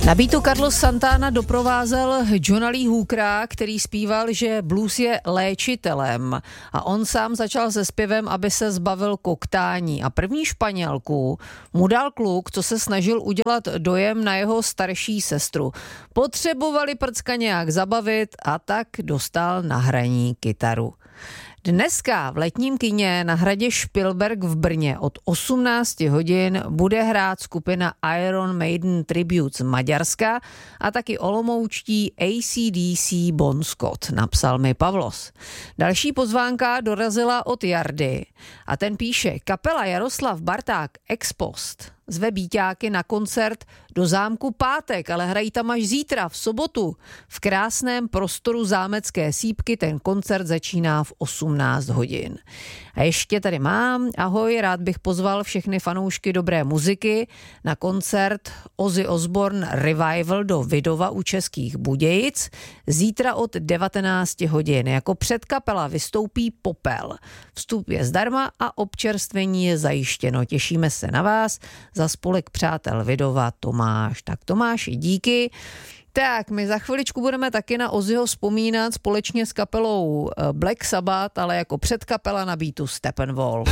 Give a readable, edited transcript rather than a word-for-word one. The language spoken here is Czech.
Na beatu Carlos Santana doprovázel Johna Lee Hookera, který zpíval, že blues je léčitelem. A on sám začal se zpěvem, aby se zbavil koktání. A první Španělku mu dal kluk, co se snažil udělat dojem na jeho starší sestru. Potřebovali prcka nějak zabavit a tak dostal na hraní kytaru. Dneska v letním kině na hradě Špilberk v Brně od 18 hodin bude hrát skupina Iron Maiden Tribute z Maďarska a taky olomoučtí AC/DC Bon Scott, napsal mi Pavlos. Další pozvánka dorazila od Jardy a ten píše: kapela Jaroslav Barták ex post zve bíťáky na koncert do zámku Pátek, ale hrají tam až zítra, v sobotu. V krásném prostoru Zámecké sýpky ten koncert začíná v 18 hodin. A ještě tady mám, ahoj, rád bych pozval všechny fanoušky dobré muziky na koncert Ozzy Osbourne Revival do Vidova u Českých Budějic. Zítra od 19 hodin. Jako předkapela vystoupí Popel. Vstup je zdarma a občerstvení je zajištěno. Těšíme se na vás. Za spolek přátel Vidova Tomáš. Tak Tomáši, díky. Tak, my za chviličku budeme taky na Ozzyho vzpomínat společně s kapelou Black Sabbath, ale jako předkapela na beatu Steppenwolf.